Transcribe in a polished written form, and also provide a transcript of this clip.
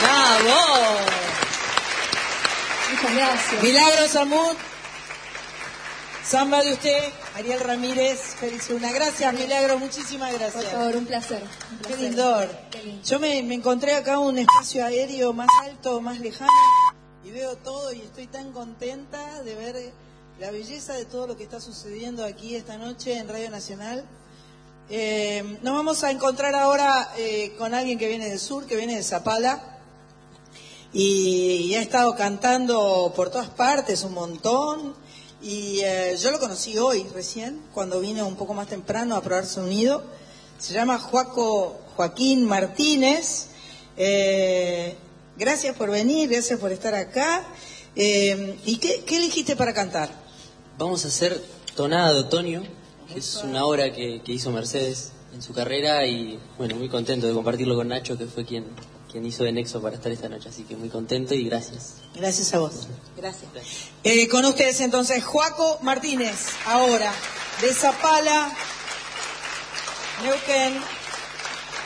¡Bravo! Muchas gracias. Milagros Amut, samba de usted, Ariel Ramírez, Félix Luna. Gracias, Milagros, muchísimas gracias. Por favor, un placer. Qué lindor. Qué lindo. Yo me encontré acá un espacio aéreo más alto, más lejano, y veo todo y estoy tan contenta de ver la belleza de todo lo que está sucediendo aquí esta noche en Radio Nacional. Nos vamos a encontrar ahora con alguien que viene del sur, que viene de Zapala, y ha estado cantando por todas partes un montón, y yo lo conocí hoy recién, cuando vino un poco más temprano a probar sonido. Se llama Joaquín Martínez. Gracias por venir, gracias por estar acá. ¿Y qué elegiste para cantar? Vamos a hacer Tonada de Otoño, que es una obra que hizo Mercedes en su carrera, y bueno, muy contento de compartirlo con Nacho, que fue quien hizo de nexo para estar esta noche, así que muy contento y gracias. Gracias a vos. Gracias. Con ustedes entonces, Joaco Martínez, ahora, de Zapala, Neuquén.